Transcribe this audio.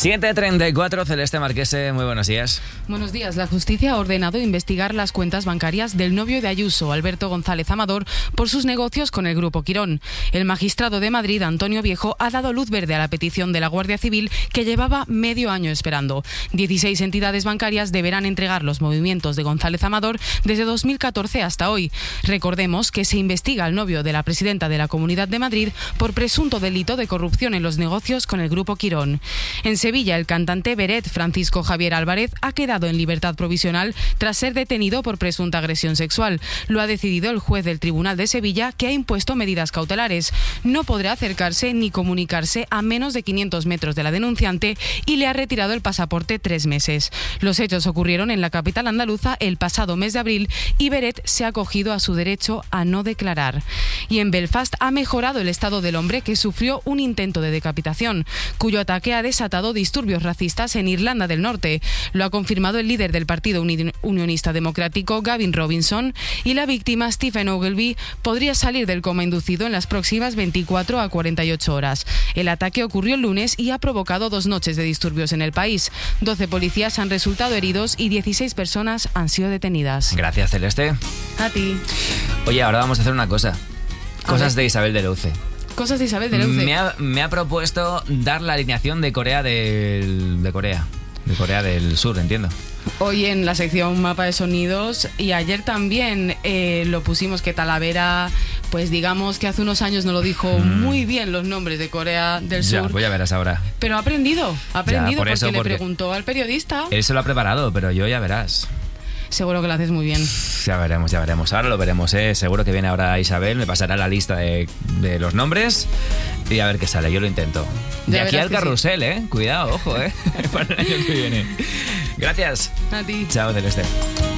7:34, Celeste Marquese, muy buenos días. Buenos días. La justicia ha ordenado investigar las cuentas bancarias del novio de Ayuso, Alberto González Amador, por sus negocios con el Grupo Quirón. El magistrado de Madrid, Antonio Viejo, ha dado luz verde a la petición de la Guardia Civil, que llevaba medio año esperando. 16 entidades bancarias deberán entregar los movimientos de González Amador desde 2014 hasta hoy. Recordemos que se investiga al novio de la presidenta de la Comunidad de Madrid por presunto delito de corrupción en los negocios con el Grupo Quirón. En Sevilla, el cantante Beret, Francisco Javier Álvarez, ha quedado en libertad provisional tras ser detenido por presunta agresión sexual. Lo ha decidido el juez del Tribunal de Sevilla, que ha impuesto medidas cautelares. No podrá acercarse ni comunicarse a menos de 500 metros de la denunciante y le ha retirado el pasaporte 3 meses. Los hechos ocurrieron en la capital andaluza el pasado mes de abril y Beret se ha acogido a su derecho a no declarar. Y en Belfast ha mejorado el estado del hombre que sufrió un intento de decapitación, cuyo ataque ha desatado disturbios racistas en Irlanda del Norte. Lo ha confirmado el líder del Partido Unionista Democrático, Gavin Robinson, y la víctima, Stephen Ogilvy, podría salir del coma inducido en las próximas 24 a 48 horas. El ataque ocurrió el lunes y ha provocado 2 noches de disturbios en el país. 12 policías han resultado heridos y 16 personas han sido detenidas. Gracias, Celeste. A ti. Oye, ahora vamos a hacer una cosa. Cosas de Isabel de Leuce. Cosas de Isabel de Leuce. Me ha propuesto dar la alineación de Corea de Corea del Sur, entiendo. Hoy en la sección Mapa de Sonidos, y ayer también lo pusimos, que Talavera, pues digamos que hace unos años no lo dijo muy bien los nombres de Corea del Sur. Ya, pues ya verás ahora. Pero ha aprendido porque porque le preguntó al periodista. Él se lo ha preparado, pero yo ya verás. Seguro que lo haces muy bien. Ya veremos. Ahora lo veremos, ¿eh? Seguro que viene ahora Isabel, me pasará la lista de los nombres y a ver qué sale. Yo lo intento. De aquí al carrusel, sí. Cuidado, ojo, para el año que viene. Gracias. A ti. Chao, Celeste.